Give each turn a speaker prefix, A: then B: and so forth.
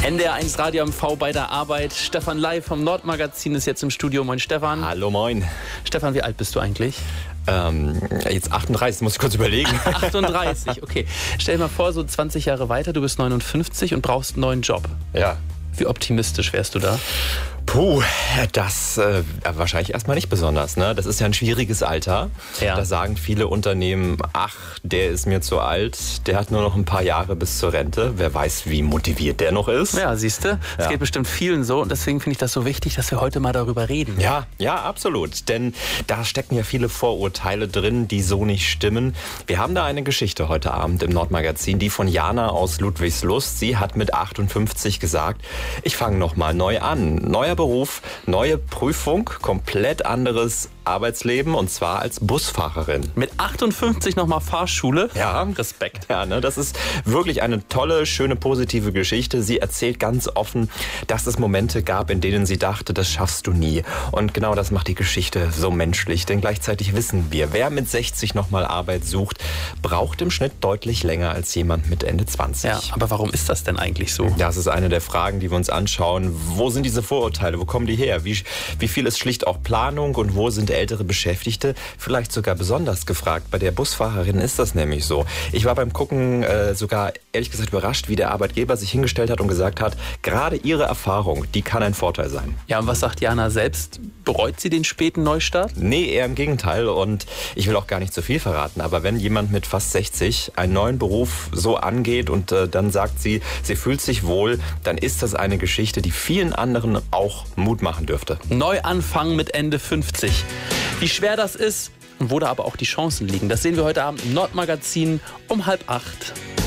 A: NDR1 Radio MV bei der Arbeit. Stefan Lai vom Nordmagazin ist jetzt im Studio. Moin Stefan.
B: Hallo, moin.
A: Stefan, wie alt bist du eigentlich?
B: Jetzt 38, muss ich kurz überlegen.
A: 38, okay. Stell dir mal vor, so 20 Jahre weiter, du bist 59 und brauchst einen neuen Job.
B: Ja.
A: Wie optimistisch wärst du da?
B: Puh, das wahrscheinlich erstmal nicht besonders. Ne? Das ist ja ein schwieriges Alter.
A: Ja.
B: Da sagen viele Unternehmen, ach, der ist mir zu alt, der hat nur noch ein paar Jahre bis zur Rente. Wer weiß, wie motiviert der noch ist.
A: Ja, siehst du, es geht bestimmt vielen so und deswegen finde ich das so wichtig, dass wir heute mal darüber reden.
B: Ja, absolut. Denn da stecken ja viele Vorurteile drin, die so nicht stimmen. Wir haben da eine Geschichte heute Abend im Nordmagazin, die von Jana aus Ludwigslust. Sie hat mit 58 gesagt, ich fange nochmal neu an. Neuer Beruf, neue Prüfung, komplett anderes Arbeitsleben und zwar als Busfahrerin.
A: Mit 58 nochmal Fahrschule?
B: Ja,
A: Respekt.
B: Ja, ne, das ist wirklich eine tolle, schöne, positive Geschichte. Sie erzählt ganz offen, dass es Momente gab, in denen sie dachte, das schaffst du nie. Und genau das macht die Geschichte so menschlich. Denn gleichzeitig wissen wir, wer mit 60 nochmal Arbeit sucht, braucht im Schnitt deutlich länger als jemand mit Ende 20.
A: Ja, aber warum ist das denn eigentlich so?
B: Das ist eine der Fragen, die wir uns anschauen. Wo sind diese Vorurteile? Wo kommen die her? Wie viel ist schlicht auch Planung und wo sind ältere Beschäftigte? Vielleicht sogar besonders gefragt. Bei der Busfahrerin ist das nämlich so. Ich war beim Gucken sogar ehrlich gesagt überrascht, wie der Arbeitgeber sich hingestellt hat und gesagt hat, gerade ihre Erfahrung, die kann ein Vorteil sein.
A: Ja, und was sagt Jana selbst? Bereut sie den späten Neustart?
B: Nee, eher im Gegenteil. Und ich will auch gar nicht zu viel verraten, aber wenn jemand mit fast 60 einen neuen Beruf so angeht und dann sagt sie fühlt sich wohl, dann ist das eine Geschichte, die vielen anderen auch Mut machen dürfte.
A: Neuanfang mit Ende 50. Wie schwer das ist und wo da aber auch die Chancen liegen, das sehen wir heute Abend im Nordmagazin um 7:30.